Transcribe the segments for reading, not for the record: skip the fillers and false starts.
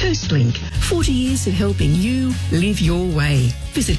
Coastlink, 40 years of helping you live your way. Visit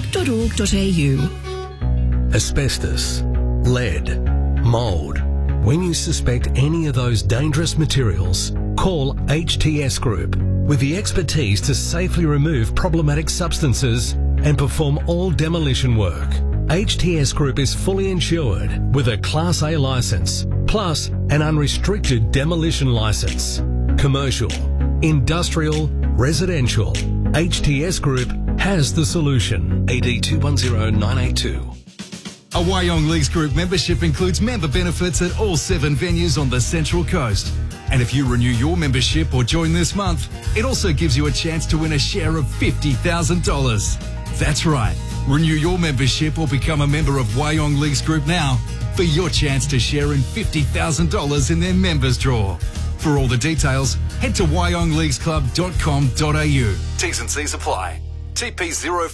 coastlink.org.au. Asbestos, lead, mould. When you suspect any of those dangerous materials, call HTS Group with the expertise to safely remove problematic substances and perform all demolition work. HTS Group is fully insured with a Class A licence, plus an unrestricted demolition licence. Commercial, industrial, residential. HTS Group has the solution. AD 210982. A Wyong Leagues Group membership includes member benefits at all 7 venues on the Central Coast. And if you renew your membership or join this month, it also gives you a chance to win a share of $50,000. That's right. Renew your membership or become a member of Wyong Leagues Group now for your chance to share in $50,000 in their members draw. For all the details, head to wyongleaguesclub.com.au. T's and C's apply. TP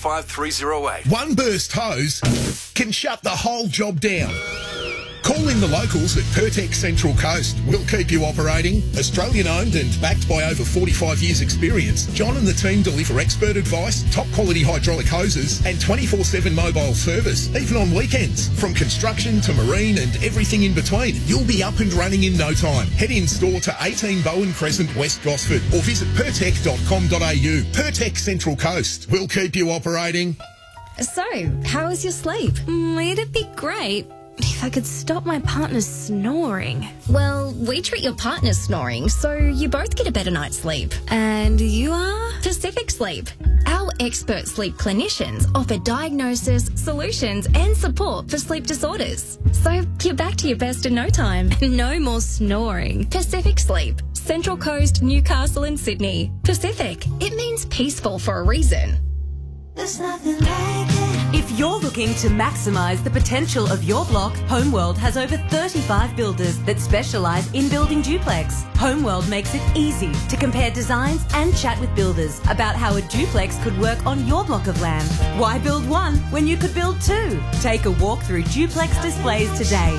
05308. One burst hose can shut the whole job down. Call in the locals at Pertex Central Coast. We'll keep you operating. Australian owned and backed by over 45 years experience, John and the team deliver expert advice, top quality hydraulic hoses and 24/7 mobile service, even on weekends. From construction to marine and everything in between, you'll be up and running in no time. Head in store to 18 Bowen Crescent, West Gosford or visit pertec.com.au. Pertex Central Coast. We'll keep you operating. So, how was your sleep? It'd be great if I could stop my partner's snoring. Well, we treat your partner's snoring so you both get a better night's sleep. And you are? Pacific Sleep. Our expert sleep clinicians offer diagnosis, solutions and support for sleep disorders. So you're back to your best in no time. No more snoring. Pacific Sleep. Central Coast, Newcastle and Sydney. Pacific. It means peaceful for a reason. There's nothing like it. If you're looking to maximise the potential of your block, Homeworld has over 35 builders that specialise in building duplex. Homeworld makes it easy to compare designs and chat with builders about how a duplex could work on your block of land. Why build one when you could build two? Take a walk through duplex displays today.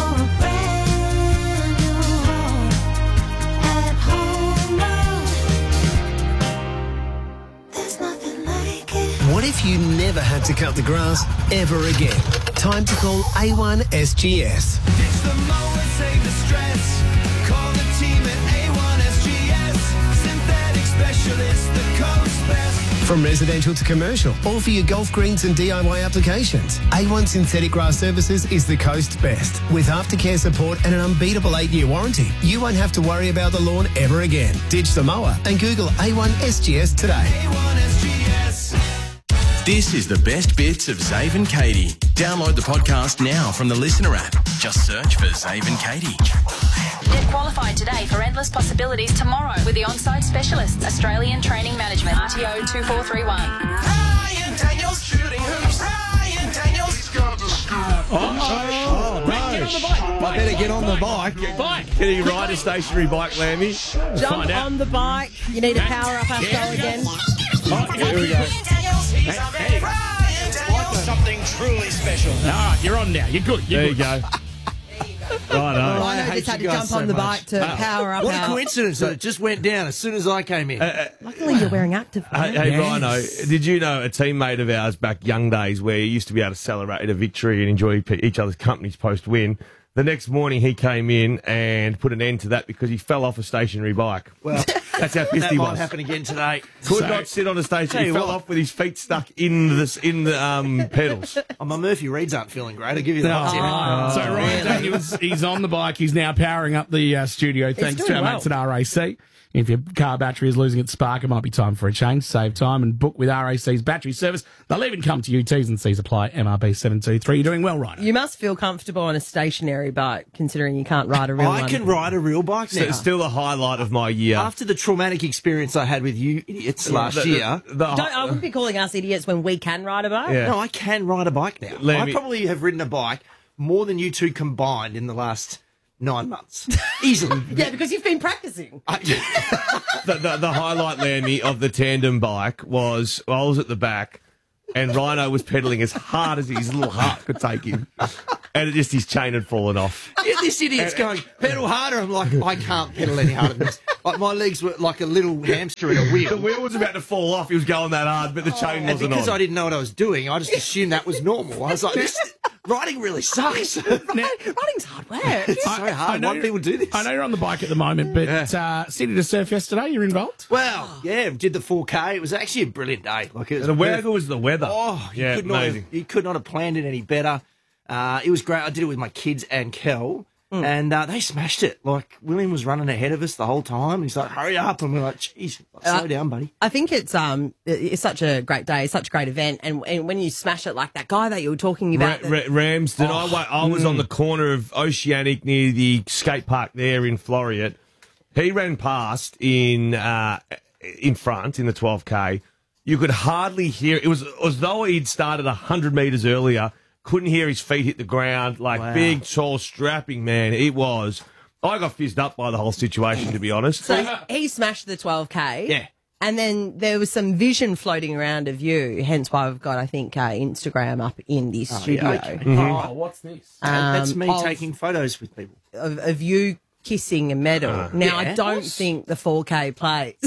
What if you never had to cut the grass ever again? Time to call A1 SGS. Ditch the mower, save the stress. Call the team at A1 SGS. Synthetic specialists, the coast best. From residential to commercial, all for your golf greens and DIY applications. A1 Synthetic Grass Services is the coast's best. With aftercare support and an unbeatable 8-year warranty, you won't have to worry about the lawn ever again. Ditch the mower and Google A1 SGS today. A1 SGS. This is the best bits of Zave and Katie. Download the podcast now from the Listener app. Just search for Zave and Katie. Get qualified today for endless possibilities tomorrow with the on-site specialists, Australian Training Management, RTO 2431. Ryan Daniels shooting hoops. Ryan Daniels. He's got the scoop. Oh, no. Get on the bike. I better get on the bike. Can you ride a stationary bike, Lammy? Jump on the bike. You need to power up our show again. Oh, here we go. Hey. Something truly special. All right, you're on now. You're good. There you go. Right, I just had to jump on the bike to power up. What a coincidence that it just went down as soon as I came in. Luckily, you're wearing active. Hey, Rhino, did you know a teammate of ours back young days where you used to be able to celebrate a victory and enjoy each other's companies post-win? The next morning he came in and put an end to that because he fell off a stationary bike. Well, that's how pissed that he was. might happen again today. Could not sit on a station. He fell off with his feet stuck in the pedals. Oh, my Murphy Reeds aren't feeling great. I'll give you that. So Ryan Daniels, he's on the bike. He's now powering up the studio thanks to our mates at RAC. If your car battery is losing its spark, it might be time for a change. Save time and book with RAC's battery service. They'll even come to you. T's and C's apply. MRB 723. You're doing well, Ryan. You must feel comfortable on a stationary bike, considering you can't ride a real one. I can ride a real bike now. It's still a highlight of my year. After the traumatic experience I had with you idiots last year. I wouldn't be calling us idiots when we can ride a bike. Yeah. No, I can ride a bike now. I probably have ridden a bike more than you two combined in the last 9 months. Easily. Yeah, because you've been practicing. The highlight, Lanny, of the tandem bike was I was at the back and Rhino was pedalling as hard as his little heart could take him. and just his chain had fallen off. Yeah, this idiot's going, pedal harder. I'm like, I can't pedal any harder than this. Like, my legs were like a little hamster in a wheel. The wheel was about to fall off. He was going that hard, but the chain And wasn't because on. I didn't know what I was doing, I just assumed that was normal. I was like, riding really sucks. Riding's hard work. It's so hard. Why do people do this? I know you're on the bike at the moment, but City to Surf yesterday, you're involved? Well, yeah, did the 4K. It was actually a brilliant day. Like, it was The weather was the weather. Oh, yeah, amazing. You could not have planned it any better. It was great. I did it with my kids and Kel, and they smashed it. Like, William was running ahead of us the whole time. He's like, hurry up. And we're like, geez, slow down, buddy. I think it's such a great day, such a great event, and when you smash it like that guy that you were talking about, Ramsden. I was on the corner of Oceanic near the skate park there in Floriat. He ran past in front in the 12K. You could hardly hear. It was as though he'd started 100 metres earlier. Couldn't hear his feet hit the ground. Like, big, tall, strapping man. It was. I got fizzed up by the whole situation, to be honest. So he smashed the 12K. Yeah. And then there was some vision floating around of you, hence why we've got, I think, Instagram up in the studio. Yeah, okay. Oh, what's this? That's me taking photos with people. Of you kissing a medal. Now, I don't think the 4K plays.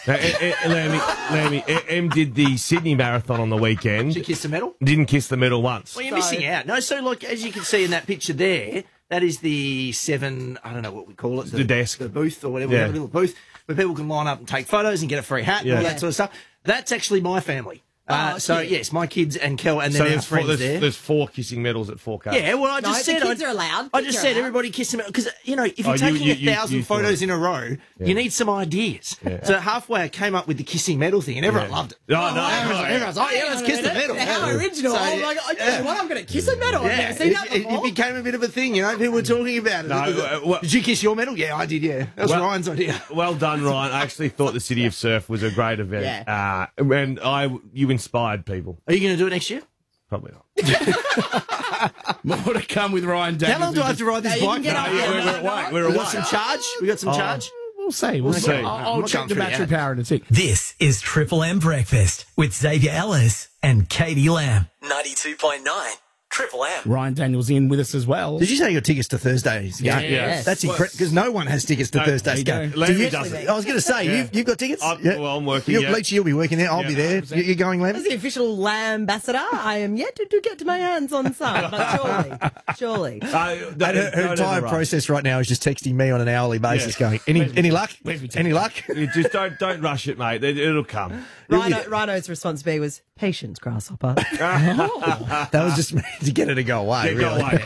Lammy, Em did the Sydney Marathon on the weekend. Did you kiss the medal? Didn't kiss the medal once. Well, you're missing out. No, so, like, as you can see in that picture there, that is the 7, I don't know what we call it. The desk. The booth or whatever. We have a little booth where people can line up and take photos and get a free hat and all that sort of stuff. That's actually my family. Yes, my kids and Kel, and then there's friends there. There's 4 kissing medals at 4K. Yeah, well, I just said... the kids are allowed. I just said everybody kiss them because, you know, if you're taking 1,000 photos in a row, you need some ideas. Yeah. So halfway I came up with the kissing medal thing and everyone loved it. Everyone's like, let's kiss the medal. How original. So, I'm like, I'm going to kiss a medal. I've never seen that before. It became a bit of a thing, you know, people were talking about it. Did you kiss your medal? Yeah, I did, yeah. That was Ryan's idea. Well done, Ryan. I actually thought the City of Surf was a great event. Yeah. And you inspired people. Are you going to do it next year? Probably not. More to come with Ryan Daniels. How long do I have to ride this bike? We're We got some charge? We got some charge? We'll see. We'll see. I'll check the battery power in a tick. This is Triple M Breakfast with Xavier Ellis and Katie Lamb. 92.9 Triple M. Ryan Daniels in with us as well. Did you say you got tickets to Thursday's game? Yes. That's incredible because no one has tickets to Thursday's game. Lammy doesn't. I was going to say, you've got tickets? Well, I'm working. Bleach, you'll be working there. I'll be there. You're going, Lammy? As the official Lamb ambassador, I am yet to get my hands on some, but surely. Her entire process right now is just texting me on an hourly basis going, any luck? Any luck? Just don't rush it, mate. It'll come. Rhino's response to me was, patience, grasshopper. That was just me to get her to go away. Go away.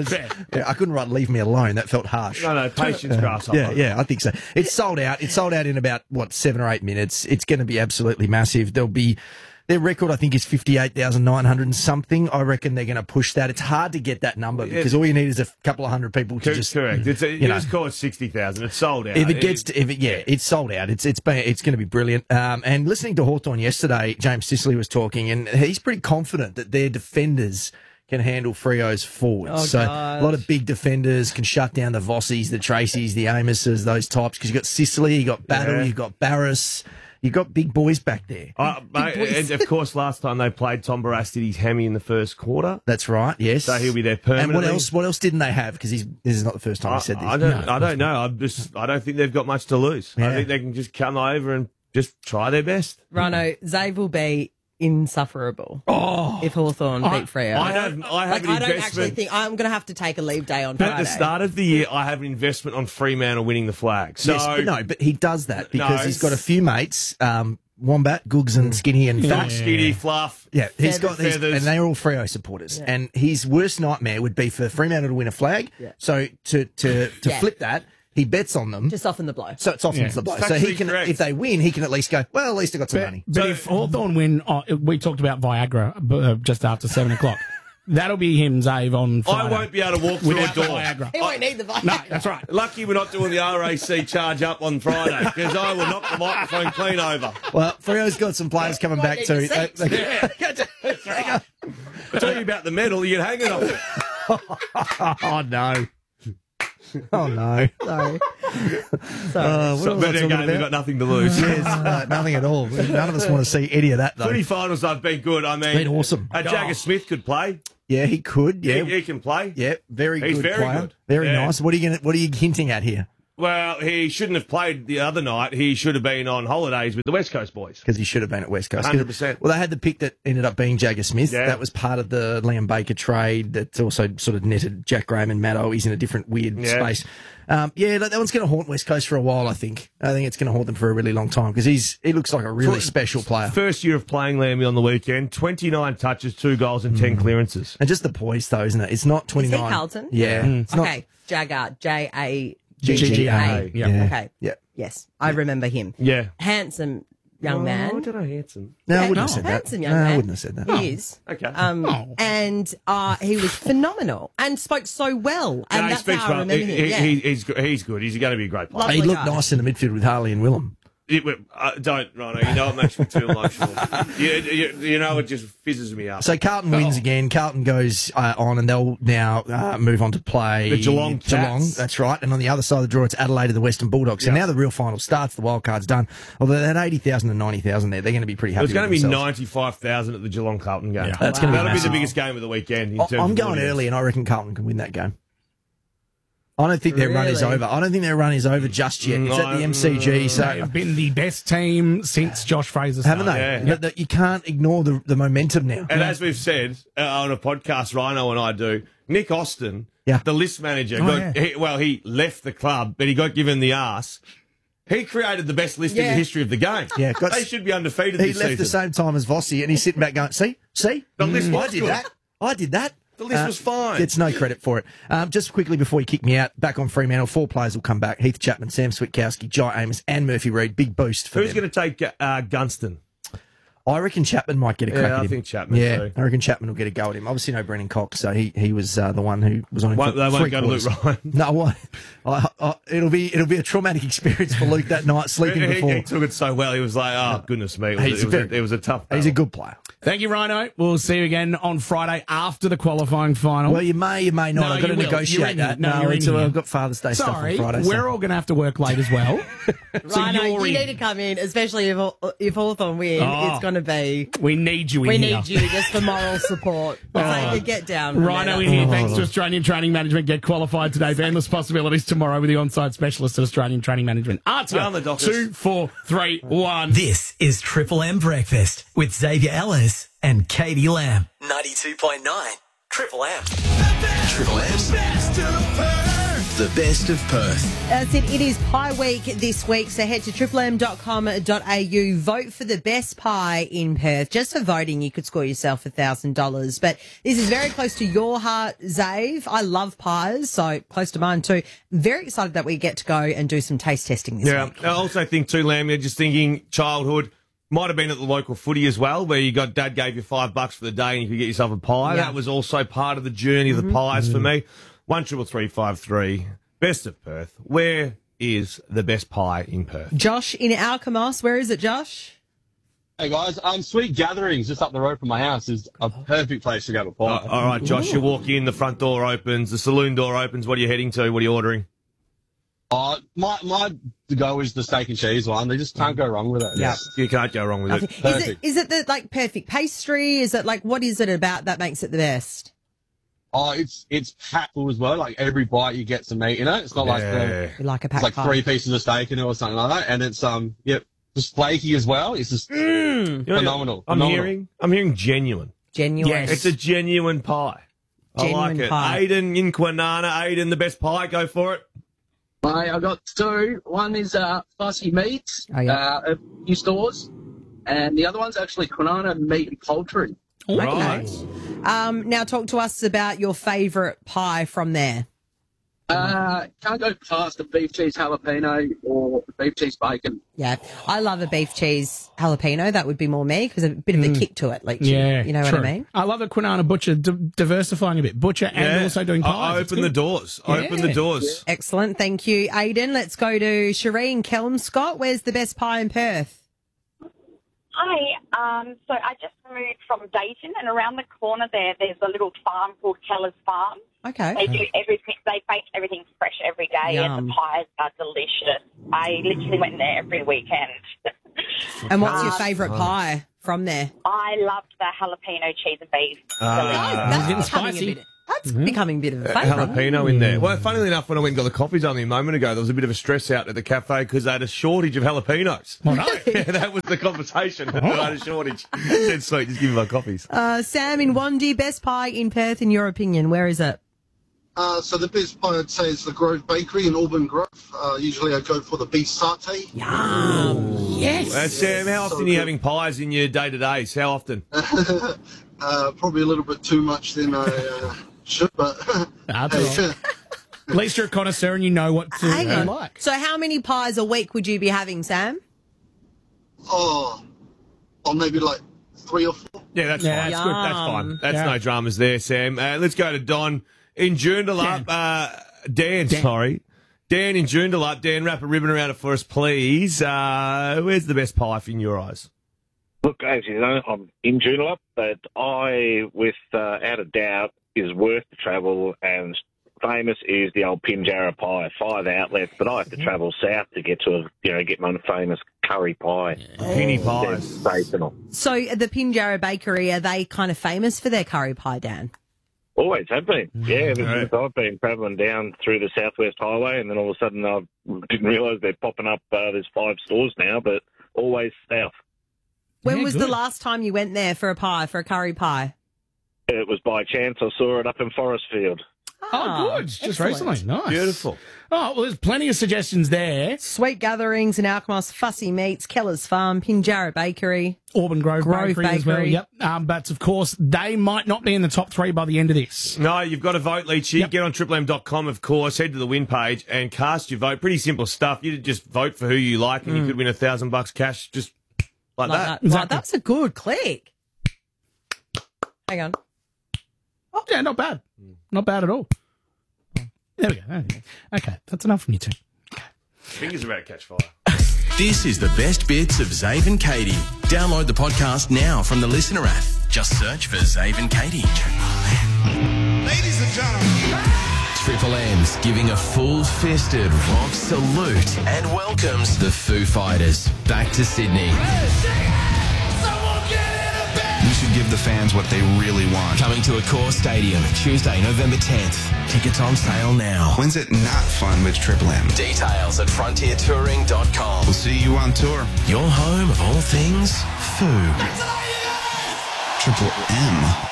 I couldn't write "Leave Me Alone." That felt harsh. No, patience, grasshopper. Yeah, I think so. It's sold out. It's sold out in about 7 or 8 minutes. It's going to be absolutely massive. Their record, I think, is 58,900 and something. I reckon they're going to push that. It's hard to get that number because all you need is a couple of hundred people to just... Correct. It's called 60,000. It's sold out. It's sold out. It's going to be brilliant. And listening to Hawthorn yesterday, James Sicily was talking, and he's pretty confident that their defenders can handle Freo's forwards. A lot of big defenders can shut down the Vossies, the Tracys, the Amoses, those types, because you've got Sicily, you've got Battle, you've got Barris... You've got big boys back there. And of course, last time they played, Tom Barras did his hammy in the first quarter. That's right, yes. So he'll be there permanently. And what else didn't they have? Because this is not the first time he said this. I don't know. I don't think they've got much to lose. Yeah. I think they can just come over and just try their best. Rhino, Zave will be insufferable if Hawthorn beat Freo. I have an investment. I don't actually think I'm going to have to take a leave day on Friday. At the start of the year, I have an investment on Fremantle winning the flag. So but he does that because he's got a few mates. Wombat, Googs and Skinny and Fat. Skinny, Fluff. Yeah, he's got these, and they're all Freo supporters. Yeah. And his worst nightmare would be for Fremantle to win a flag. Yeah. So to flip that, he bets on them. To soften the blow. So it softens the blow. So he can, if they win, he can at least go, well, at least I got some money. But if Hawthorn win, we talked about Viagra just after 7 o'clock. That'll be him, Zave, on Friday. I won't be able to walk through a door. Viagra. He won't need the Viagra. No, that's right. Lucky we're not doing the RAC charge up on Friday, because I will knock the microphone clean over. Well, Freo's got some players coming back too. I'll tell you about the medal, you can hang it on. Oh, no. Oh, no. Sorry. But again, we've got nothing to lose. Yes, nothing at all. None of us want to see any of that, though. Footy finals have been good. I mean, it's been awesome. Jagger Smith could play. Yeah, he could. Yeah, He can play. Yeah, very He's good very player. good. Very Yeah. nice. What are you hinting at here? Well, he shouldn't have played the other night. He should have been on holidays with the West Coast boys. Because he should have been at West Coast. 100%. Well, they had the pick that ended up being Jagger Smith. Yeah. That was part of the Liam Baker trade that also sort of netted Jack Graham and Matt Owies in a different weird space. That one's going to haunt West Coast for a while, I think. I think it's going to haunt them for a really long time because he looks like a really special player. First year of playing Lambie on the weekend, 29 touches, 2 goals and 10 clearances. And just the poise, though, isn't it? It's not 29. Is he Carlton? Yeah. It's not- Okay, Jagger, J-A... GGA. Yeah. Okay. Yeah. Yes, I remember him. Yeah. Handsome young man. Oh, did I handsome? No, I wouldn't have said that. Handsome young No, man. I wouldn't have said that. He is. Okay. And he was phenomenal and spoke so well. And No, he that's speaks how I well. remember him. Yeah. He's good. He's good. He's going to be a great player. Lovely He looked guy. nice in the midfield with Harley and Willem. Don't, Rhino. You know it makes me too emotional. You know it just fizzes me up. So Carlton wins again. Carlton goes on and they'll now move on to play The Geelong Cats. That's right. And on the other side of the draw, it's Adelaide and the Western Bulldogs. So now the real final starts. The wild card's done. Although they had 80,000 and 90,000 there, they're going to be pretty happy. There's going to with be themselves. 95,000 at the Geelong Carlton game. Yeah, that's gonna be That'll be massive. the biggest game of the weekend. In terms I'm of going audience. early, and I reckon Carlton can win that game. I don't think their run is Really? over. I don't think their run is over just yet. It's at the MCG, so They've been the best team since Josh Fraser haven't started. they? Yeah. But you can't ignore the momentum now. And as we've said on a podcast, Rhino and I do, Nick Austin, the list manager, he left the club, but he got given the arse. He created the best list in the history of the game. Yeah, they should be undefeated He this left season. the same time as Vossi, and he's sitting back going, see, The list I was did good. that. I did that. The list was fine. Gets no credit for it. Just quickly before you kick me out, back on Fremantle, 4 players will come back. Heath Chapman, Sam Switkowski, Jai Amos, and Murphy Reid. Big boost for Who's them. going to take Gunston? I reckon Chapman might get a crack at him. I think Chapman Yeah, too. I reckon Chapman will get a go at him. Obviously, no Brennan Cox, so he was the one who was on him for They won't three go to quarters. Luke Ryan. No, what? It'll be a traumatic experience for Luke that night, sleeping before. He took it so well. He was like, oh, goodness me. It was a tough battle. He's a good player. Thank you, Rhino. We'll see you again on Friday after the qualifying final. Well, you may not. No, I've got to you will. negotiate You're in that. here. No, you're in here. I've got Father's Day stuff on Sorry, Friday. we're all going to have to work late as well. Rhino, you're you in. need to come in, especially if Hawthorn win. Oh. It's going to be... We need you in We here. need you just for moral support. So get down. Rhino in here. Thanks to Australian Training Management. Get qualified today for endless possibilities tomorrow with the on-site specialist at Australian Training Management. On the Artia, dockers. 2, 4, 3, 1. This is Triple M Breakfast with Xavier Ellis and Katie Lamb. 92.9 Triple M. Triple M's The best of Perth. As it is Pie Week this week, so head to triplem.com.au, vote for the best pie in Perth. Just for voting, you could score yourself $1,000. But this is very close to your heart, Zave. I love pies, so close to mine too. Very excited that we get to go and do some taste testing this week. I also think too, Lamb, you're just thinking childhood. Might have been at the local footy as well, where you got Dad gave you $5 for the day and you could get yourself a pie. Yeah. That was also part of the journey of the pies for me. 133353. Best of Perth. Where is the best pie in Perth? Josh in Alkimos. Where is it, Josh? Hey guys, Sweet Gatherings just up the road from my house is a perfect place to go to pie. All right, Josh, you walk in, the front door opens, the saloon door opens. What are you heading to? What are you ordering? My to go is the steak and cheese one. They just can't go wrong with it. Yeah, you can't go wrong with it. Perfect. Is it the perfect pastry? Is it what is it about that makes it the best? It's packed full as well. Like every bite you get some meat in it. It's not You like a it's packed like pie. 3 pieces of steak in it or something like that. And it's just flaky as well. It's just phenomenal. I'm Phenomenal. hearing genuine. Genuine. Yes. It's a genuine pie. Genuine I like it. pie. Aiden in Kwinana. Aiden, the best pie. Go for it. Mate, I got 2. One is Fussy Meats, Oh, yeah. at few stores, and the other one's actually Kwinana Meat and Poultry. Okay. Now talk to us about your favourite pie from there. Can't go past the beef cheese jalapeno or the beef cheese bacon. Yeah, I love a beef cheese jalapeno. That would be more me because a bit of a kick to it. Yeah, you know true. what I mean? I love the Kwinana Butcher diversifying a bit. Butcher and also doing pies. It's Open the good. doors. Yeah. Open the doors. Excellent, thank you, Aiden. Let's go to Shireen Kelmscott. Where's the best pie in Perth? Hi, so I just moved from Dayton, and around the corner there's a little farm called Keller's Farm. Okay. They do everything. They bake everything fresh every day, Yum. and the pies are delicious. I literally went there every weekend. And what's your favourite pie from there? I loved the jalapeno cheese and beef. That's getting becoming spicy. a bit. That's becoming a bit of a favourite. Jalapeno in there. Well, funnily enough, when I went and got the coffees only a moment ago, there was a bit of a stress out at the cafe because they had a shortage of jalapenos. Oh, no. Yeah, that was the conversation. They had a shortage. Said, sweet, just give me my coffees. Sam in Wandie, best pie in Perth, in your opinion, where is it? So the best pie I'd say is the Grove Bakery in Auburn Grove. Usually I go for the beef satay. Yum. Yes. Sam, how often are you having pies in your day-to-days? How often? Probably a little bit too much than I should, but... That's all right. At least you're a connoisseur and you know what to Hang on. like. So how many pies a week would you be having, Sam? Oh, maybe like 3 or 4. Yeah, that's fine. That's good. That's fine. That's no dramas there, Sam. Let's go to Don in Joondalup. Dan, sorry. Dan in Joondalup. Dan, wrap a ribbon around it for us, please. Where's the best pie in your eyes? Look, as you know, I'm in Joondalup, but without a doubt, is worth the travel and famous is the old Pinjarra pie. 5 outlets, but I have to travel south to get get my famous curry pie. Penny pies. So the Pinjarra Bakery, are they kind of famous for their curry pie, Dan? Always have been. Yeah, since I've been travelling down through the Southwest Highway, and then all of a sudden I didn't realise they're popping up. There's 5 stores now, but always south. When was the last time you went there for a curry pie? It was by chance. I saw it up in Forestfield. Oh, good. Just recently. Nice. Beautiful. Oh, well, there's plenty of suggestions there. Sweet Gatherings in Alkmaar, Fussy Meats, Keller's Farm, Pinjarra Bakery. Auburn Grove Bakery as well. Yep. But, of course, they might not be in the top 3 by the end of this. No, you've got to vote, Leachy. Get on triplem.com, of course. Head to the win page and cast your vote. Pretty simple stuff. You just vote for who you like and you could win $1,000 cash just like that. Right, that's a good click. Hang on. Oh, yeah, not bad. Not bad at all. There we go. Okay, that's enough from you two. Fingers are about to catch fire. This is the best bits of Zave and Katie. Download the podcast now from the Listener app. Just search for Zave and Katie. Ladies and gentlemen. Triple M's giving a full-fisted rock salute and welcomes the Foo Fighters back to Sydney. We should give the fans what they really want. Coming to Accor Stadium Tuesday, November 10th. Tickets on sale now. When's it not fun with Triple M? Details at frontiertouring.com. We'll see you on tour. Your home of all things Foo. Triple M.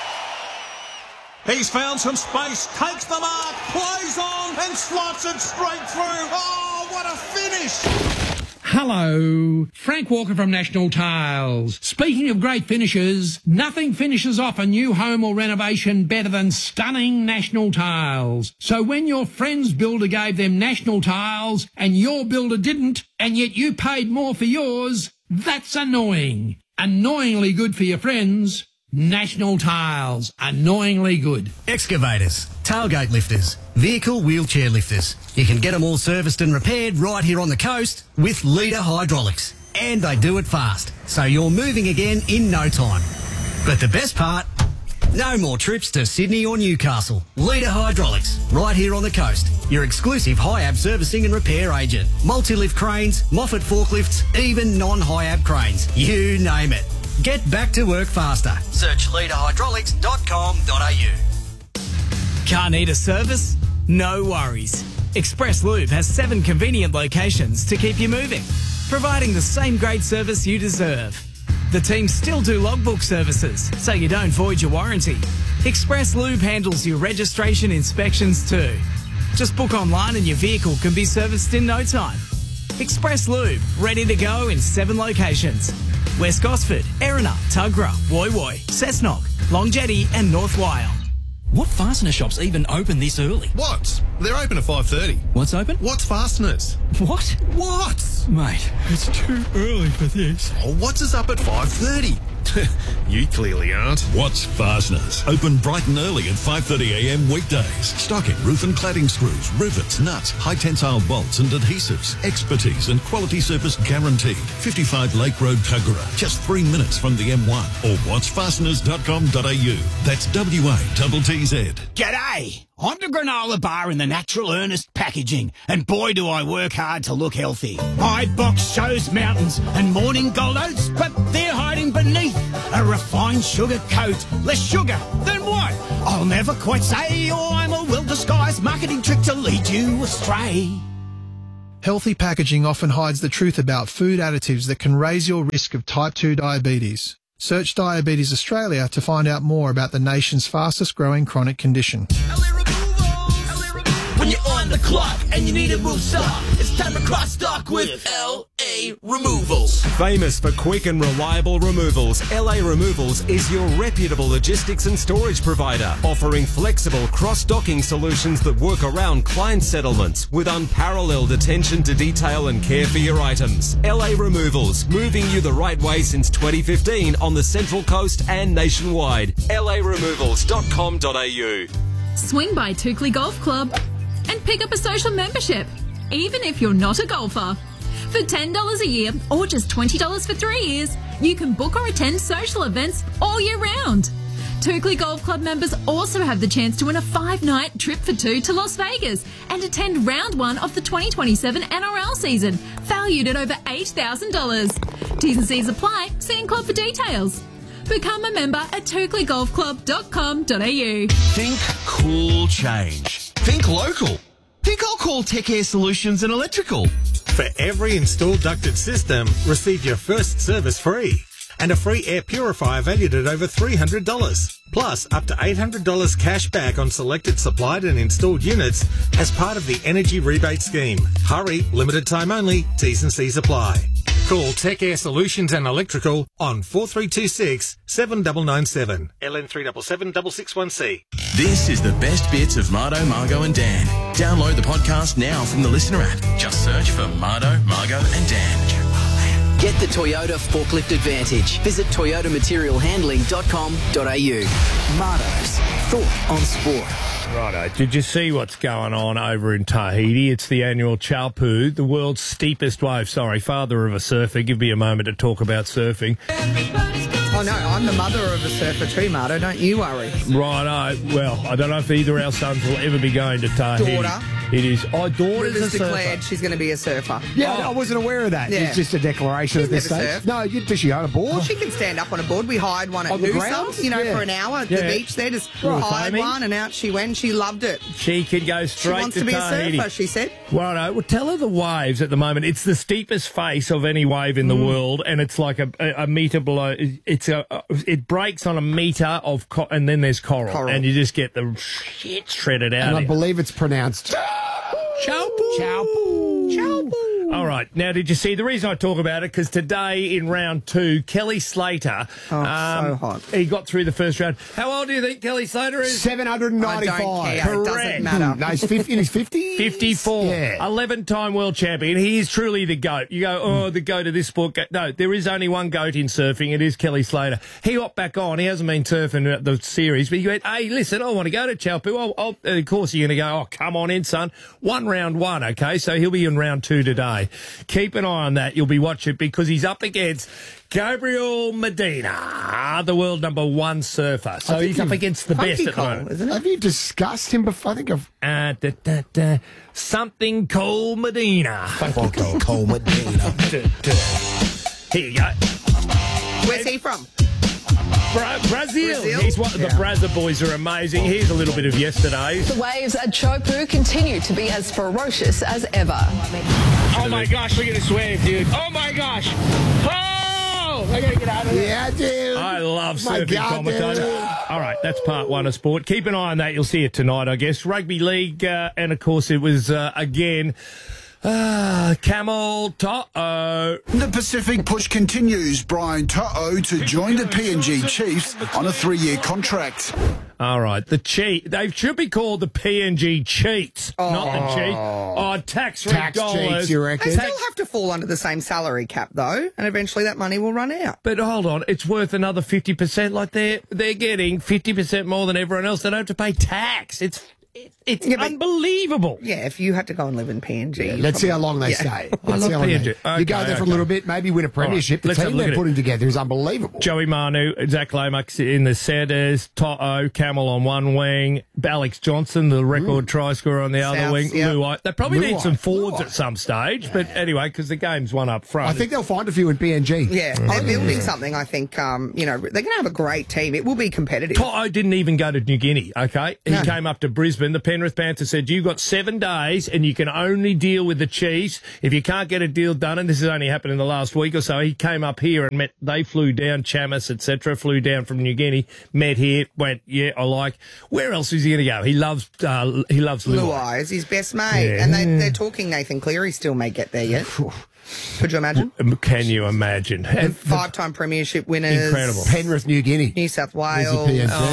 He's found some space, takes the mark, plays on and slots it straight through. Oh, what a finish! Hello, Frank Walker from National Tiles. Speaking of great finishes, nothing finishes off a new home or renovation better than stunning National Tiles. So when your friend's builder gave them National Tiles and your builder didn't, and yet you paid more for yours, that's annoying. Annoyingly good for your friends. National Tiles. Annoyingly good. Excavators, tailgate lifters, vehicle wheelchair lifters. You can get them all serviced and repaired right here on the coast with Leader Hydraulics. And they do it fast, so you're moving again in no time. But the best part, no more trips to Sydney or Newcastle. Leader Hydraulics, right here on the coast. Your exclusive HIAB servicing and repair agent. Multi-lift cranes, Moffat forklifts, even non-HIAB cranes. You name it. Get back to work faster. Search leaderhydraulics.com.au. Car need a service? No worries. Express Lube has 7 convenient locations to keep you moving, providing the same great service you deserve. The team still do logbook services, so you don't void your warranty. Express Lube handles your registration inspections too. Just book online and your vehicle can be serviced in no time. Express Lube, ready to go in 7 locations. West Gosford, Erina, Tuggerah, Woy Woy, Cessnock, Long Jetty and North Wyong. What fastener shops even open this early? What? They're open at 5:30. What's open? What's Fasteners? What? What? Mate, it's too early for this. Oh, what's us up at 5:30? You clearly aren't. What's Fasteners? Open bright and early at 5:30 a.m. weekdays. Stocking roof and cladding screws, rivets, nuts, high tensile bolts and adhesives. Expertise and quality service guaranteed. 55 Lake Road, Tuggerah. Just 3 minutes from the M1. Or whatsfasteners.com.au. That's WATTZ. G'day! I'm the granola bar in the natural earnest packaging, and boy do I work hard to look healthy. My box shows mountains and morning gold oats, but they're hiding beneath a refined sugar coat. Less sugar than what? I'll never quite say, or I'm a well-disguised marketing trick to lead you astray. Healthy packaging often hides the truth about food additives that can raise your risk of type 2 diabetes. Search Diabetes Australia to find out more about the nation's fastest growing chronic condition. When you're on the clock and you need to move stock, it's time to cross stock with LA Removals. Famous for quick and reliable removals, LA Removals is your reputable logistics and storage provider, offering flexible cross-docking solutions that work around client settlements with unparalleled attention to detail and care for your items. LA Removals, moving you the right way since 2015 on the Central Coast and nationwide. laremovals.com.au. Swing by Toukley Golf Club and pick up a social membership, even if you're not a golfer. For $10 a year or just $20 for 3 years, you can book or attend social events all year round. Toukley Golf Club members also have the chance to win a 5-night trip for 2 to Las Vegas and attend round 1 of the 2027 NRL season, valued at over $8,000. T's and C's apply. See in club for details. Become a member at toukleyGolfClub.com.au. Think cool change. Think local. Think I'll call Tech Air Solutions and Electrical. For every installed ducted system, receive your first service free and a free air purifier valued at over $300. Plus, up to $800 cash back on selected supplied and installed units as part of the Energy Rebate Scheme. Hurry, limited time only, T's and C's apply. Call Tech Air Solutions and Electrical on 4326 7997 LN 377 This is the best bits of Mardo, Margo and Dan. Download the podcast now from the Listener app. Just search for Mardo, Margo and Dan. Get the Toyota Forklift Advantage. Visit toyotaMaterialhandling.com.au. Mardo's thought on sport. Righto. Did you see what's going on over in Tahiti? It's the annual Chaupu, the world's steepest wave. Sorry, father of a surfer. Give me a moment to talk about surfing. Oh, no, I'm the mother of a surfer too, Marto. Don't you worry. Righto. Well, I don't know if either our sons will ever be going to Tahiti. Daughter. It is. Oh, daughter's Rivers a declared surfer. she's going to be a surfer. Yeah, I wasn't aware of that. Yeah. It's just a declaration She's at this never stage. surfed. No, does she own a board? Well, she can stand up on a board. We hired one at On the Noosa, grounds? for Yeah. an hour at Yeah. the beach there. Just Right. hired Foaming? one, and out she went. She loved it. She can go She straight wants to to be Tahiti. a surfer, she said. Righto. Well, tell her the waves at the moment. It's the steepest face of any wave in the world, and it's like a metre below. It breaks on a metre of, and then there's coral, and you just get the shit shredded out. And I of it. believe it's pronounced Chaupu. Chaupu. Chaupu. All right. Now, did you see the reason I talk about it? Because today in round 2, Kelly Slater. So hot. He got through the first round. How old do you think Kelly Slater is? 795. I don't care. It Correct. doesn't matter. No, he's 50 in his 50s? 54. Yeah. 11-time world champion. He is truly the GOAT. You go, the GOAT of this sport. No, there is only one GOAT in surfing. It is Kelly Slater. He hopped back on. He hasn't been surfing the series, but he went, hey, listen, I want to go to Chaupu. Of course you're going to go, oh, come on in, son. Round one, okay? So he'll be in round 2 today. Keep an eye on that. You'll be watching because he's up against Gabriel Medina, the world number 1 surfer. So he's up against the best at the moment. Isn't it? Have you discussed him before? I think I've... Something Cole Medina. Fucking Cole Medina. Here you go. Where's he from? Brazil. He's one of the Brazza boys are amazing. Here's a little bit of yesterday's. The waves at Chaupu continue to be as ferocious as ever. Oh my gosh, look at this wave, dude. Oh my gosh. Oh! I gotta get out of there. Yeah, dude. I love My surfing God, commentator. dude. All right, that's part 1 of sport. Keep an eye on that. You'll see it tonight, I guess. Rugby league, and of course it was, again... Camel To'o. The Pacific push continues. Brian To'o to join the PNG Chiefs on a 3-year contract. All right, they should be called the PNG Cheats, not the Chiefs. Oh, tax-free dollars. cheats, you reckon? They still have to fall under the same salary cap, though, and eventually that money will run out. But hold on, it's worth another 50%. Like they're getting 50% more than everyone else. They don't have to pay tax. It's unbelievable. Yeah, if you had to go and live in PNG. Let's see how long they stay. Let's see how long you go there for a little bit, maybe win a premiership. Right, the team they're putting together is unbelievable. Joey Manu, Zach Lomax in the centres, To'o, Camel on one wing, Alex Johnson, the record try scorer on the other wing, Luai. They probably need some forwards at some stage, but anyway, because the game's one up front. I think they'll find a few in PNG. Yeah, they're building something, I think. They're going to have a great team. It will be competitive. To'o didn't even go to New Guinea, okay? He came up to Brisbane. The Penrith Panthers said, you've got 7 days and you can only deal with the Chiefs. If you can't get a deal done, and this has only happened in the last week or so, he came up here and met, they flew down, Chamis, etc., flew down from New Guinea, met here, went, yeah, I like. Where else is he going to go? He loves Luai is his best mate. Yeah. And they're talking Nathan Cleary still may get there yet. Could you imagine? Can you imagine? And 5-time premiership winners. Incredible. Penrith, New Guinea. New South Wales.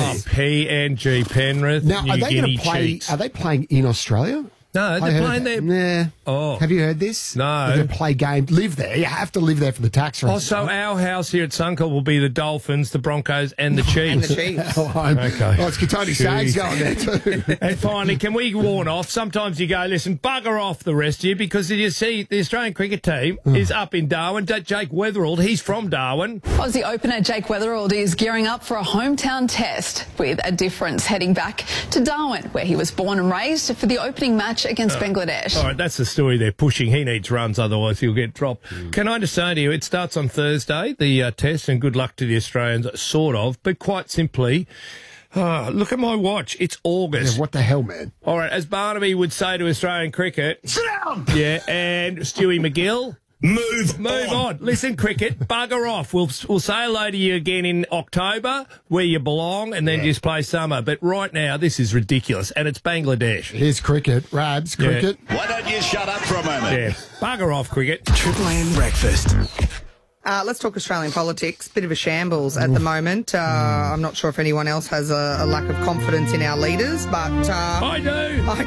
PNG, Penrith, Now, New are they Guinea going to play? Chiefs. Are they playing in Australia? No, they're playing there. Nah. Oh. Have you heard this? No. They're going to play games. Live there. You have to live there for the tax reasons. So our house here at Suncorp will be the Dolphins, the Broncos, and the Chiefs. And the Chiefs. Okay. Oh, it's Katoni Sags going there too. And finally, can we warn off? Sometimes you go, listen, bugger off the rest of you, because you see the Australian cricket team is up in Darwin. Jake Weatherald, he's from Darwin. Aussie opener Jake Weatherald is gearing up for a hometown test with a difference, heading back to Darwin, where he was born and raised, for the opening match against Bangladesh. All right, that's the story they're pushing. He needs runs, otherwise he'll get dropped. Can I just say to you, it starts on Thursday, the test, and good luck to the Australians, sort of, but quite simply, look at my watch. It's August. Yeah, what the hell, man? All right, as Barnaby would say to Australian cricket. Sit down! Yeah, and Stewie McGill. Move on. Listen, cricket, bugger off. We'll say hello to you again in October, where you belong, and then just play summer. But right now, this is ridiculous, and it's Bangladesh. Here's cricket. Rabs, cricket. Why don't you shut up for a moment? Yeah, bugger off, cricket. Triple M breakfast. Let's talk Australian politics. Bit of a shambles at the moment. I'm not sure if anyone else has a lack of confidence in our leaders, but I do. I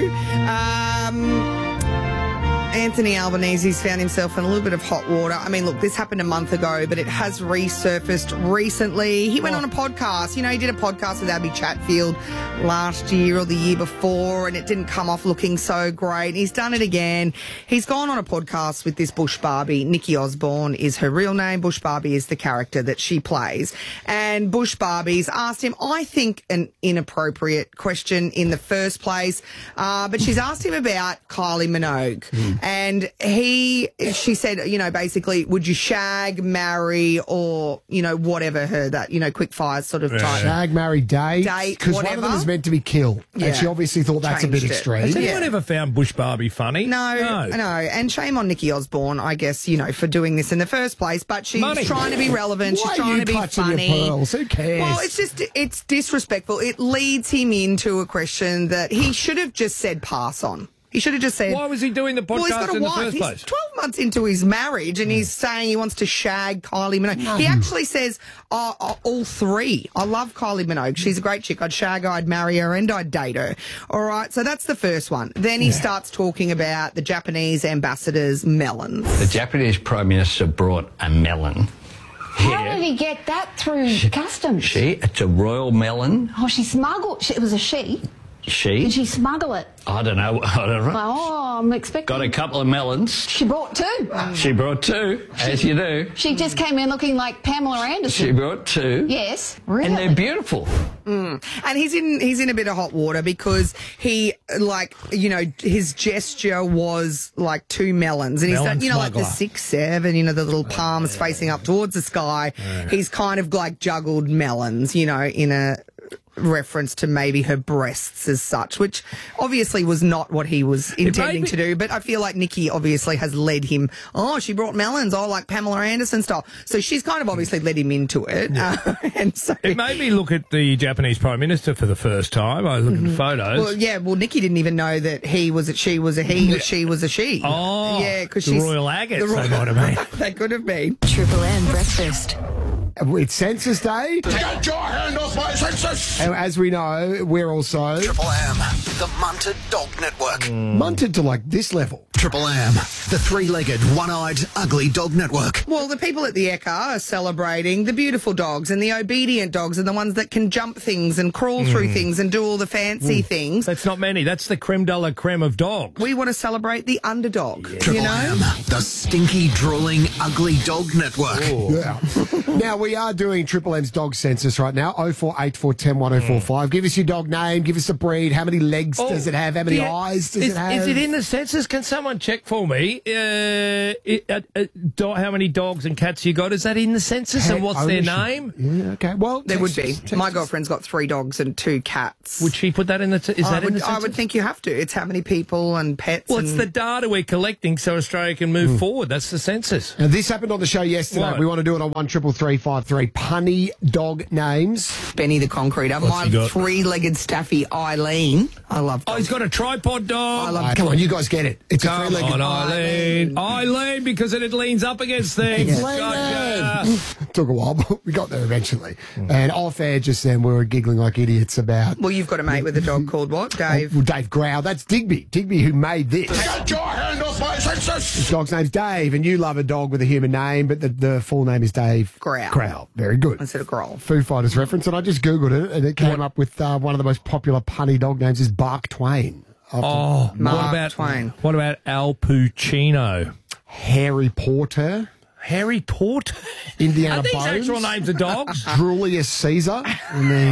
do. Anthony Albanese's found himself in a little bit of hot water. I mean, look, this happened a month ago, but it has resurfaced recently. He went on a podcast. You know, he did a podcast with Abby Chatfield last year or the year before, and it didn't come off looking so great. He's done it again. He's gone on a podcast with this Bush Barbie. Nikki Osborne is her real name. Bush Barbie is the character that she plays. And Bush Barbie's asked him, I think, an inappropriate question in the first place, but she's asked him about Kylie Minogue. And she said, you know, basically, would you shag, marry, or, you know, whatever her, that, you know, quick fire sort of type. Shag, marry, date. Because one of them is meant to be killed. Yeah. And she obviously thought that's a bit extreme. Has anyone ever found Bush Barbie funny? No. And shame on Nikki Osborne, I guess, you know, for doing this in the first place. But she's trying to be relevant. She's trying to be funny. Your pearls? Who cares? Well, it's disrespectful. It leads him into a question that he should have just said pass on. He should have just said... Why was he doing the podcast in the first place? He's 12 months into his marriage and he's saying he wants to shag Kylie Minogue. No. He actually says, all three. I love Kylie Minogue. She's a great chick. I'd shag her, I'd marry her, and I'd date her. All right, so that's the first one. Then he starts talking about the Japanese ambassador's melons. The Japanese Prime Minister brought a melon. How did he get that through customs? It's a royal melon. Oh, she smuggled. It was a she. Did she smuggle it? I don't know. Oh, I'm expecting. Got a couple of melons. She brought 2. She brought 2, as you do. She just came in looking like Pamela Anderson. She brought 2. Yes, really. And they're beautiful. And he's in a bit of hot water because he, like, you know, his gesture was like 2 melons. And he's done, you know, like the 6, 7, you know, the little palms facing up towards the sky. He's kind of like juggled melons, you know, in a reference to maybe her breasts as such, which obviously was not what he was intending to do. But I feel like Nikki obviously has led him, she brought melons, like Pamela Anderson style. So she's kind of obviously led him into it. Yeah. And so it made me look at the Japanese Prime Minister for the first time. I looked at the photos. Well, Nikki didn't even know that she was a he, that she was a she. Oh, yeah, because she's... The Royal Agates, they might have been. They could have been. Triple M breakfast. It's Census Day. Get your hand off my census! And as we know, we're also Triple M, the Munted Dog Network. munted to like this level. Triple M, the three-legged, one-eyed, ugly dog network. Well, the people at the ECA are celebrating the beautiful dogs and the obedient dogs and the ones that can jump things and crawl through things and do all the fancy things. That's not many. That's the creme de la creme of dogs. We want to celebrate the underdog, Triple you know? M, the stinky, drooling, ugly dog network. Yeah. Now, we are doing Triple M's dog census right now. 048410 1045. Give us your dog name. Give us a breed. How many legs does it have? How many eyes does it have? Is it in the census? Can someone check for me? How many dogs and cats you got? Is that in the census? And what's their name? Yeah, okay. Well, There would be. My girlfriend's got 3 dogs and 2 cats. Would she put that in the? Is that in the census? I would think you have to. It's how many people and pets. Well, it's the data we're collecting so Australia can move forward. That's the census. Now, this happened on the show yesterday. What? We want to do it on 133353. Punny dog names. Benny the Concreter. What's My he got? 3-legged staffy Eileen. I love Oh, dogs. he's got a tripod dog. I love Come on, you guys get it. It's a Come three-legged on, Eileen. Eileen, because it leans up against things. Gotcha. Took a while, but we got there eventually. And off air just then, we were giggling like idiots about Well, you've got a mate with a dog called what, Dave? Dave Growl. That's Digby. Digby who made this. Get your hand off my census! His dog's name's Dave, and you love a dog with a human name, but the full name is Dave Growl. Growl. Very good. Instead of Growl. Foo Fighters reference, and I just Googled it, and it came up with one of the most popular punny dog names is Bark Twain. Oh, Mark Twain. What about Al Pacino? Harry Potter. Harry Potter? Indiana Are these Bones. actual names of dogs? Julius Caesar. And then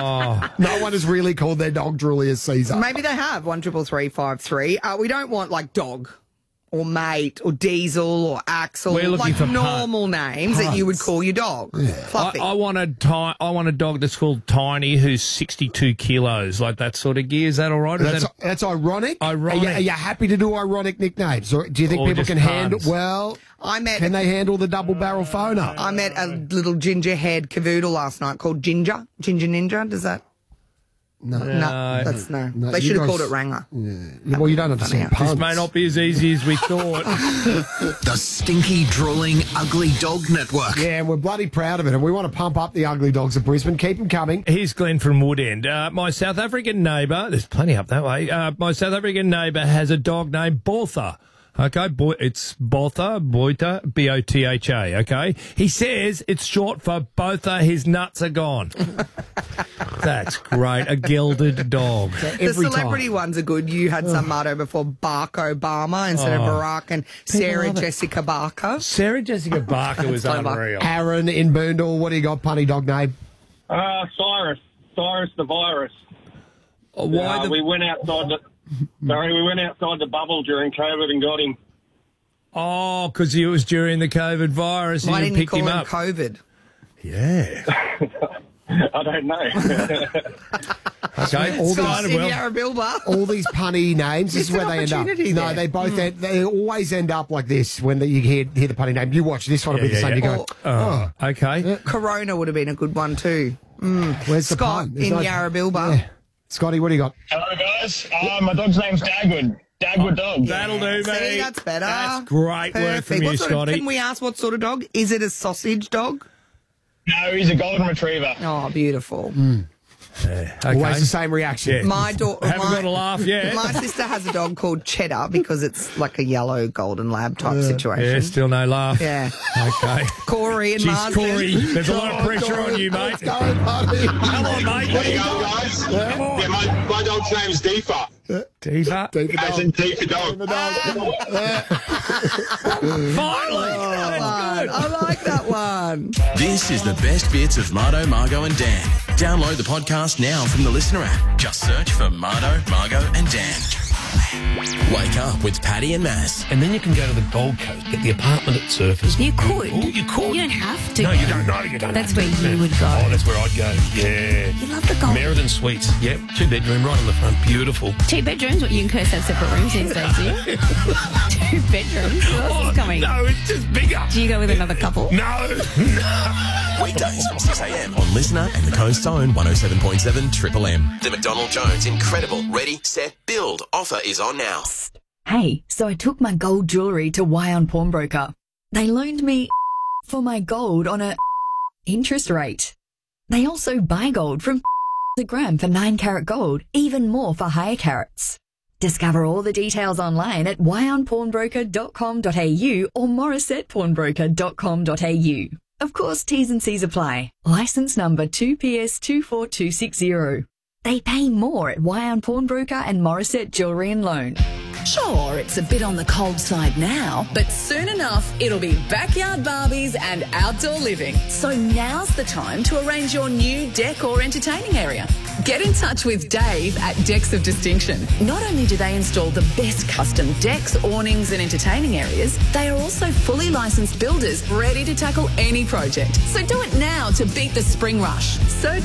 no one has really called their dog Julius Caesar. Maybe they have 133353. We don't want like dog or mate or diesel or axle, We're looking like for normal names that you would call your dog. Fluffy. I want a dog that's called Tiny, who's 62 kilos, like that sort of gear. Is that all right? That's ironic. Ironic. Are you happy to do ironic nicknames? Or do you think Or people just can handle? puns? Well, can they handle the double barrel phoner? I met a little ginger haired cavoodle last night called Ginger Ninja. Does that? No. That's no. No, They you should have guys- called it Ranger. Yeah. Well, you don't understand puns. This may not be as easy as we thought. The stinky, drooling, ugly dog network. Yeah, and we're bloody proud of it, and we want to pump up the ugly dogs of Brisbane. Keep them coming. Here's Glenn from Woodend. My South African neighbour, there's plenty up that way, my South African neighbour has a dog named Botha. Okay, it's Botha, B-O-T-H-A, okay? He says it's short for Botha, his nuts are gone. That's great, a gelded dog. The celebrity ones are good. You had some Marto before, Barack Obama instead of Barack, and Sarah Jessica Barker. Sarah Jessica Barker was unreal. Aaron in Boondall, what do you got, punny dog name? Cyrus the virus. Why we went outside the bubble during COVID and got him. Oh, because it was during the COVID virus. Why and didn't you picked call him him up. COVID? Yeah. I don't know. Okay, all Scott these, in Yarrabilba. all these punny names, this is It's where an they end up. opportunity No, there. they both they always end up like this when you hear the punny name. You watch this one, will be the same. You go, okay. Corona would have been a good one too. Where's the Scott pun? There's in no- Yarrabilba. Yeah. Scotty, what do you got? Hello, guys. My dog's name's Dagwood. Dagwood dog. That'll do, mate. See, that's better. That's great work from you, What sort of- Scotty. Can we ask what sort of dog? Is it a sausage dog? No, he's a golden retriever. Oh, beautiful. Always the same reaction. My daughter Haven't got a laugh yet. My sister has a dog called Cheddar because it's like a yellow golden lab type situation. Yeah, still no laugh. Yeah. Okay. Corey and Jeez, Marsden. Corey, there's a lot of pressure on you, mate. Come on, mate. There you go, guys. Come on. Yeah, my dog's name's Deepa. Diva. As in Deepa dog. Finally. I like that one. This is the best bits of Marto, Margot and Dan. Download the podcast now from the Listener app. Just search for Marto, Margot and Dan. Wake up with Paddy and Maz. And then you can go to the Gold Coast, get the apartment at Surfers. You could. Oh, you could. You don't have to. No, you don't. No, you don't. That's where you would go. Oh, that's where I'd go. Yeah. You love the Gold. Meriden Suites. Yep. 2-bedroom right on the front. Beautiful. 2 bedrooms? What, you and Kirst have separate rooms these days, do you? 2 bedrooms? Who else is coming? No, it's just bigger. Do you go with another couple? No. Weekdays from 6 a.m. on Listener and the Coast's own 107.7 Triple M. The McDonald Jones Incredible Ready, Set, Build offer is on now. Hey, so I took my gold jewellery to Wyon Pawnbroker. They loaned me for my gold on a interest rate. They also buy gold from the gram for 9 carat gold, even more for higher carats. Discover all the details online at wyonpawnbroker.com.au or morissettepawnbroker.com.au. Of course, T's and C's apply. License number 2PS24260. They pay more at Wyon Pawnbroker and Morissette Jewellery and Loan. Sure, it's a bit on the cold side now, but soon enough, it'll be backyard Barbies and outdoor living. So now's the time to arrange your new deck or entertaining area. Get in touch with Dave at Decks of Distinction. Not only do they install the best custom decks, awnings and entertaining areas, they are also fully licensed builders ready to tackle any project. So do it now to beat the spring rush. Search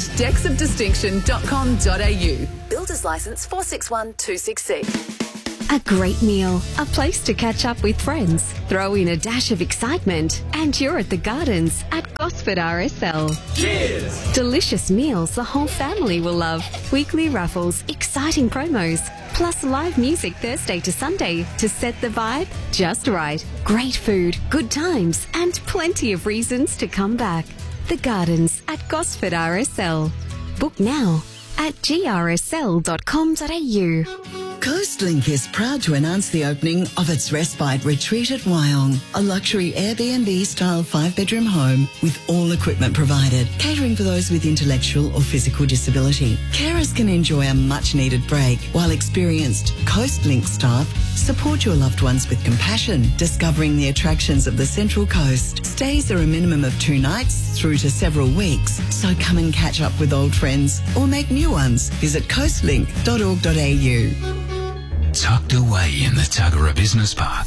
decksofdistinction.com.au. Builder's license 461266. A great meal, a place to catch up with friends, throw in a dash of excitement, and you're at the Gardens at Gosford RSL. Cheers! Delicious meals the whole family will love, weekly raffles, exciting promos, plus live music Thursday to Sunday to set the vibe just right. Great food, good times, and plenty of reasons to come back. The Gardens at Gosford RSL. Book now at grsl.com.au. Coastlink is proud to announce the opening of its Respite Retreat at Wyong, a luxury Airbnb-style 5-bedroom home with all equipment provided, catering for those with intellectual or physical disability. Carers can enjoy a much-needed break, while experienced Coastlink staff support your loved ones with compassion, discovering the attractions of the Central Coast. Stays are a minimum of 2 nights through to several weeks, so come and catch up with old friends or make new ones. Visit coastlink.org.au. Tucked away in the Tuggerah Business Park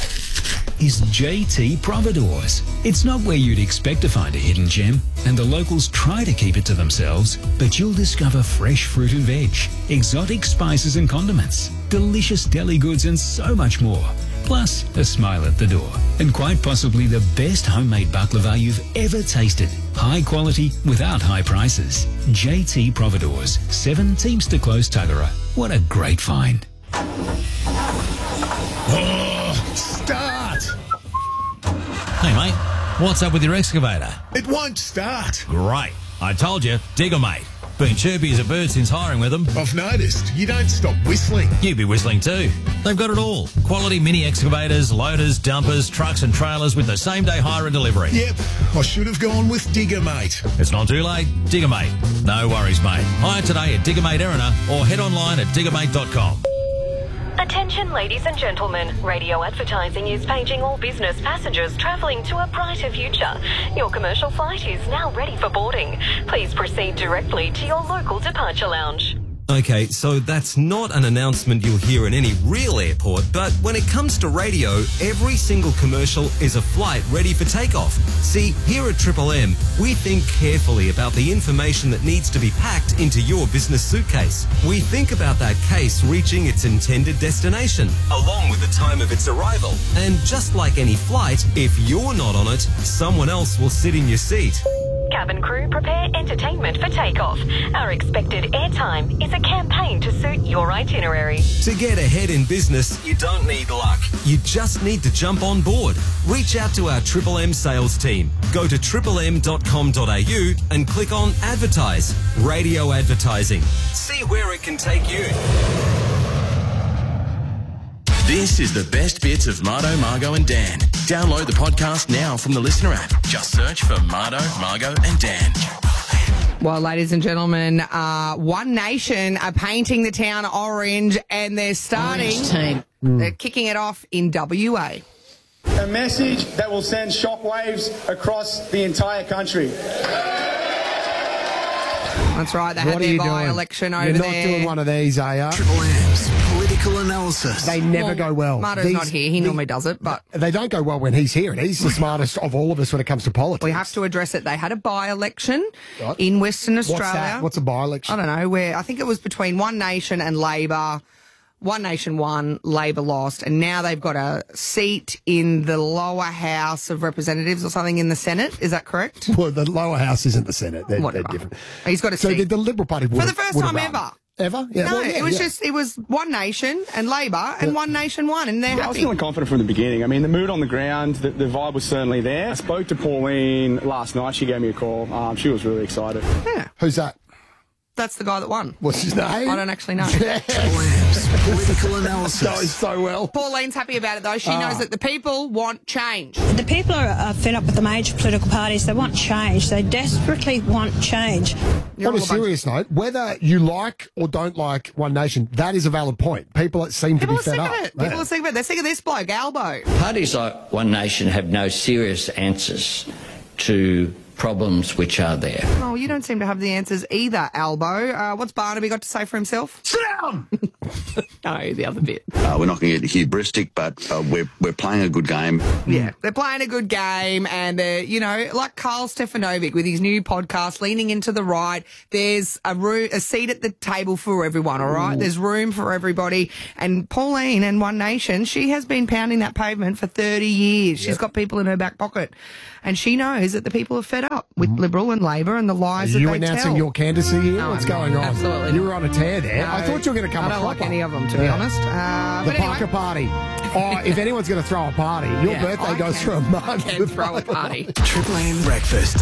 is JT Providores. It's not where you'd expect to find a hidden gem, and the locals try to keep it to themselves, but you'll discover fresh fruit and veg, exotic spices and condiments, delicious deli goods and so much more. Plus, a smile at the door, and quite possibly the best homemade baklava you've ever tasted. High quality without high prices. JT Providores, 7 Teamster Close, Tuggerah. What a great find. Oh, start! Hey, mate, what's up with your excavator? It won't start. Great. I told you, Digger Mate. Been chirpy as a bird since hiring with them. I've noticed. You don't stop whistling. You be whistling too. They've got it all. Quality mini excavators, loaders, dumpers, trucks and trailers with the same day hire and delivery. Yep, I should have gone with Digger Mate. It's not too late. Digger Mate. No worries, mate. Hire today at Digger Mate Erina or head online at diggermate.com. Attention ladies and gentlemen, radio advertising is paging all business passengers travelling to a brighter future. Your commercial flight is now ready for boarding. Please proceed directly to your local departure lounge. Okay, so that's not an announcement you'll hear in any real airport, but when it comes to radio, every single commercial is a flight ready for takeoff. See, here at Triple M, we think carefully about the information that needs to be packed into your business suitcase. We think about that case reaching its intended destination, along with the time of its arrival. And just like any flight, if you're not on it, someone else will sit in your seat. Cabin crew, prepare entertainment for takeoff. Our expected airtime is a campaign to suit your itinerary. To get ahead in business, you don't need luck. You just need to jump on board. Reach out to our Triple M sales team. Go to triplem.com.au and click on Advertise. Radio advertising. See where it can take you. This is the best bits of Mardo, Margo and Dan. Download the podcast now from the Listener app. Just search for Mardo, Margo and Dan. Well, ladies and gentlemen, One Nation are painting the town orange and they're starting. They're kicking it off in WA. A message that will send shockwaves across the entire country. That's right, they had their by-election over You're there. not doing one of these, are you? Triple M's political analysis. They never go well. Mardo's not here. He normally does it, but They don't go well when he's here, and he's the smartest of all of us when it comes to politics. we have to address it. They had a by-election in Western Australia. What's that? What's a by-election? I don't know, where I think it was between One Nation and Labor. One Nation won, Labor lost, and now they've got a seat in the lower house of representatives or something in the Senate. Is that correct? Well, the lower house isn't the Senate. They're different. He's got a so seat. the Liberal Party For the first time ever. ever? No, it was One Nation and Labor, and One Nation won, and they're I was happy. feeling confident from the beginning. I mean, the mood on the ground, the vibe was certainly there. I spoke to Pauline last night. She gave me a call. She was really excited. Yeah. Who's that? That's the guy that won. What's his name? I don't actually know. Political analysis. That was so well. Pauline's happy about it, though. She knows that the people want change. The people are fed up with the major political parties. They want change. They desperately want change. On a serious note, whether you like or don't like One Nation, that is a valid point. People seem to be fed up. People are sick of it. They're sick of this bloke, Albo. Parties like One Nation have no serious answers to problems which are there. Oh, you don't seem to have the answers either, Albo. What's Barnaby got to say for himself? Sit down! No, the other bit. We're not going to get hubristic, but we're playing a good game. Yeah, they're playing a good game, and like Carl Stefanovic with his new podcast, Leaning Into the Right. There's a seat at the table for everyone. All right, there's room for everybody. And Pauline and One Nation, she has been pounding that pavement for 30 years. She's got people in her back pocket, and she knows that the people are fed up with Liberal and Labor and the lies that they tell. Are you announcing your candidacy here? No, What's going on? Absolutely. You were on a tear there. No, I thought you were going to come. I don't like any of them, to be honest. The Parker Party. Oh, if anyone's going to throw a party, your birthday goes for a month. I can throw a party. Triple M breakfast.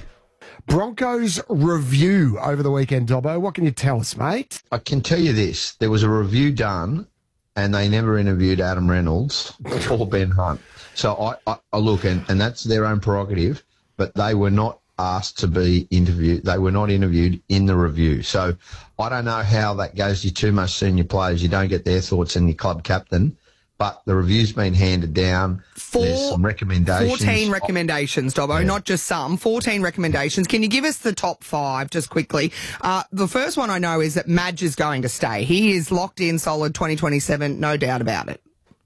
Broncos review over the weekend, Dobbo. What can you tell us, mate? I can tell you this. There was a review done, and they never interviewed Adam Reynolds or Ben Hunt. So I look, and that's their own prerogative, but they were not asked to be interviewed. They were not interviewed in the review. So I don't know how that goes to your two most senior players. You don't get their thoughts and your club captain. But the review's been handed down. There's some recommendations. 14 recommendations, Dobbo, not just some. 14 recommendations. Can you give us the top 5 just quickly? The first one I know is that Madge is going to stay. He is locked in solid 2027, no doubt about it.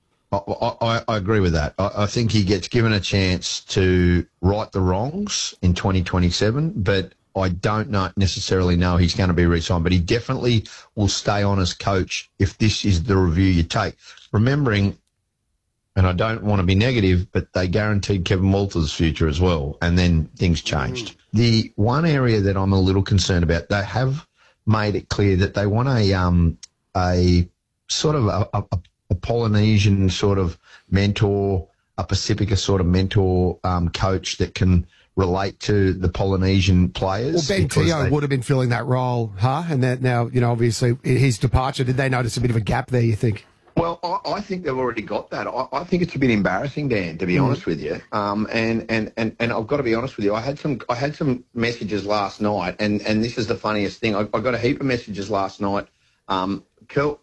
I agree with that. I think he gets given a chance to right the wrongs in 2027, but I don't necessarily know he's going to be re-signed, but he definitely will stay on as coach if this is the review you take. Remembering, and I don't want to be negative, but they guaranteed Kevin Walters' future as well, and then things changed. The one area that I'm a little concerned about, they have made it clear that they want a sort of a Polynesian sort of mentor, a Pacifica sort of mentor coach that can relate to the Polynesian players. Well, Ben Teo would have been filling that role, huh? And that now, obviously his departure, did they notice a bit of a gap there, you think? Well, I think they've already got that. I think it's a bit embarrassing, Dan, to be honest with you. And I've got to be honest with you. I had some messages last night, and this is the funniest thing. I got a heap of messages last night. Kelvy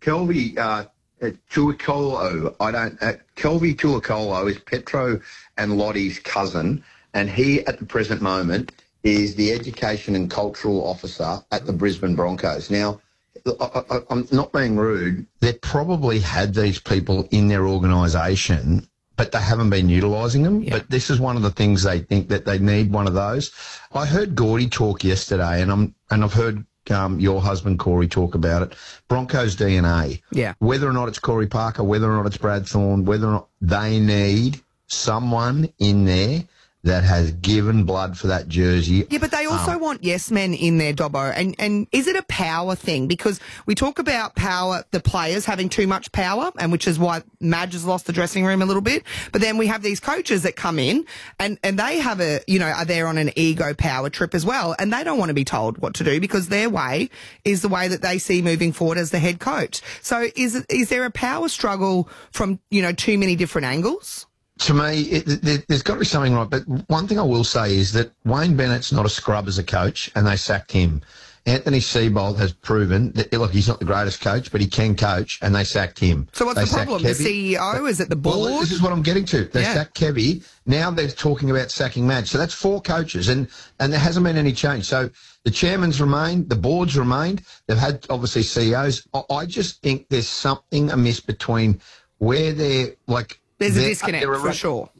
Tuakolo, Kelvy Tuakolo is Petro and Lottie's cousin, and he, at the present moment, is the Education and Cultural Officer at the Brisbane Broncos. Now, I'm not being rude. They probably had these people in their organisation, but they haven't been utilising them. Yeah. But this is one of the things they think that they need one of those. I heard Gordy talk yesterday, and I've heard your husband Corey talk about it. Broncos DNA. Yeah. Whether or not it's Corey Parker, whether or not it's Brad Thorne, whether or not they need someone in there that has given blood for that jersey. Yeah, but they also want yes men in there, Dobbo. And is it a power thing? Because we talk about power, the players having too much power, and which is why Madge has lost the dressing room a little bit. But then we have these coaches that come in and they have are there on an ego power trip as well. And they don't want to be told what to do because their way is the way that they see moving forward as the head coach. So is there a power struggle from, too many different angles? To me, there's got to be something right. But one thing I will say is that Wayne Bennett's not a scrub as a coach, and they sacked him. Anthony Seibold has proven that, look, he's not the greatest coach, but he can coach, and they sacked him. So what's the problem? The CEO? Is it the board? Well, this is what I'm getting to. They sacked Kevy. Now they're talking about sacking Madge. So that's 4 coaches, and there hasn't been any change. So the chairman's remained, the board's remained. They've had, obviously, CEOs. I just think there's something amiss between where they're, like... There's a disconnect, for sure.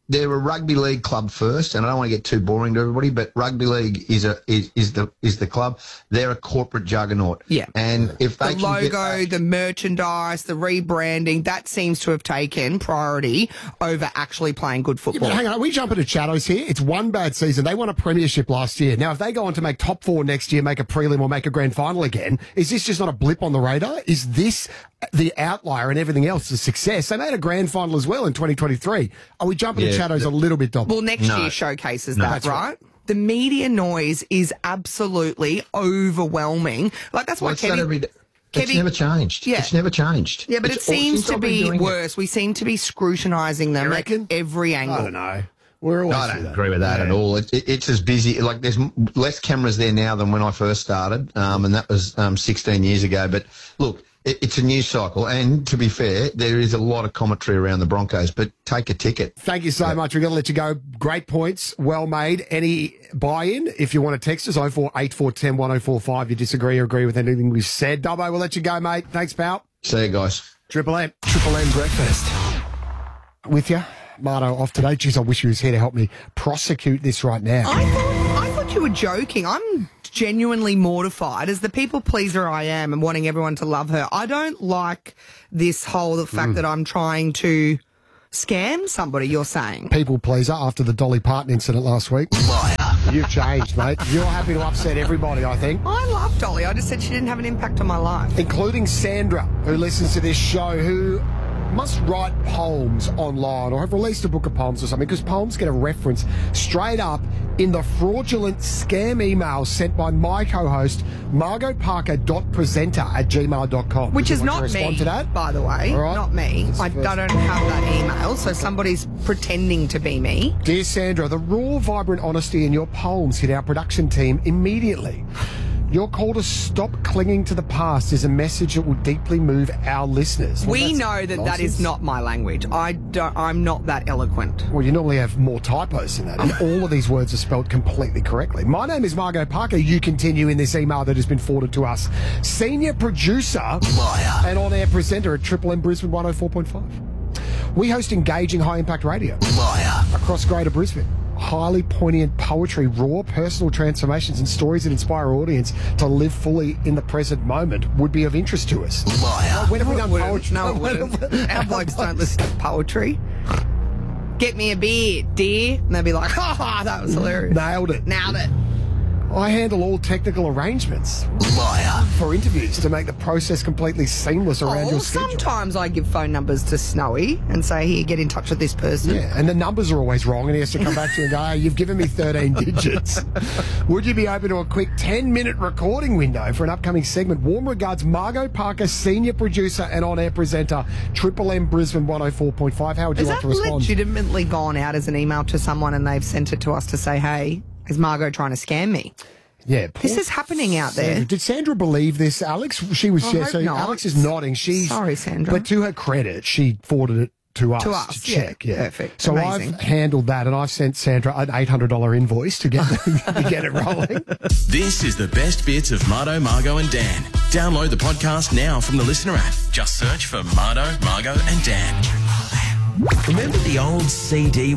they're a rugby league club first, and I don't want to get too boring to everybody, but rugby league is the club. They're a corporate juggernaut. Yeah. And if they the logo, the merchandise, the rebranding, that seems to have taken priority over actually playing good football. But hang on, we jump into Chattos here. It's one bad season. They won a premiership last year. Now, if they go on to make top 4 next year, make a prelim or make a grand final again, is this just not a blip on the radar? Is this the outlier and everything else is success? They made a grand final as well in 2023. Are we jumping to Chattos a little bit, Dom? Well, next year showcases that, right? The media noise is absolutely overwhelming. Like, that's why Kevin... It's never changed. Yeah. It's never changed. Yeah, but it seems to be worse. We seem to be scrutinising them at every angle. I don't know. We're always I don't agree with that at all. It's as busy. Like, there's less cameras there now than when I first started, and that was 16 years ago. But look, it's a news cycle, and to be fair, there is a lot of commentary around the Broncos, but take a ticket. Thank you so much. We're going to let you go. Great points. Well made. Any buy-in? If you want to text us, 048410 1045. You disagree or agree with anything we've said. Dobbo, we'll let you go, mate. Thanks, pal. See you, guys. Triple M breakfast. With you. Marto off today. Jeez, I wish he was here to help me prosecute this right now. I thought you were joking. I'm genuinely mortified as the people pleaser I am and wanting everyone to love her. I don't like this whole fact that I'm trying to scam somebody, you're saying. People pleaser after the Dolly Parton incident last week. Liar. You've changed, mate. You're happy to upset everybody, I think. I love Dolly. I just said she didn't have an impact on my life. Including Sandra, who listens to this show, who must write poems online or have released a book of poems or something, because poems get a reference straight up in the fraudulent scam email sent by my co-host, margotparker.presenter@gmail.com. Which is not me, to that? by the way. All right. Not me. I don't have that email, so somebody's pretending to be me. Dear Sandra, the raw, vibrant honesty in your poems hit our production team immediately. Your call to stop clinging to the past is a message that will deeply move our listeners. Well, we know that is not my language. I'm not that eloquent. Well, you normally have more typos than that. And all of these words are spelled completely correctly. My name is Margot Parker. You continue in this email that has been forwarded to us. Senior producer and on-air presenter at Triple M Brisbane 104.5. We host engaging high-impact radio across Greater Brisbane. Highly poignant poetry, raw personal transformations and stories that inspire our audience to live fully in the present moment would be of interest to us. When have we done poetry? No, it wouldn't. Our blokes don't listen to poetry. Get me a beer, dear. And they'll be like, ha, that was hilarious. Nailed it. Nailed it. I handle all technical arrangements for interviews to make the process completely seamless around your schedule. Sometimes I give phone numbers to Snowy and say, here, get in touch with this person. Yeah, and the numbers are always wrong, and he has to come back to you and go, hey, you've given me 13 digits. Would you be open to a quick 10-minute recording window for an upcoming segment? Warm regards, Margot Parker, senior producer and on-air presenter, Triple M Brisbane 104.5. How would you like to respond? Has that legitimately gone out as an email to someone and they've sent it to us to say, hey, is Margot trying to scam me? Yeah, this is happening out there. Did Sandra believe this, Alex? She was. I hope not. Alex is nodding. Sorry, Sandra. But to her credit, she forwarded it to us to check. Yeah, perfect. So Amazing. I've handled that, and I've sent Sandra an $800 invoice to get to get it rolling. This is the best bits of Marto, Margot and Dan. Download the podcast now from the Listener app. Just search for Marto, Margot and Dan. Remember the old CD